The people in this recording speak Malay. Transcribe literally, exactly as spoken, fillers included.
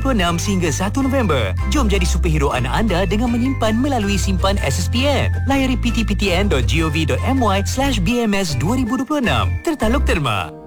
puluh enam sehingga satu November. Jom jadi superhero anak anda dengan menyimpan melalui simpan S S P N. Layari p t p t n dot gov dot m y slash b m s dua ribu dua puluh enam. Tertaluk terma.